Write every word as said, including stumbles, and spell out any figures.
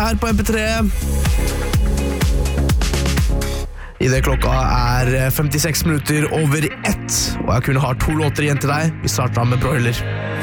her på M P tre. I det klokka er femtiseks minutter over ett, og jeg kunne ha to låter igjen til deg. Vi starter med Broiler.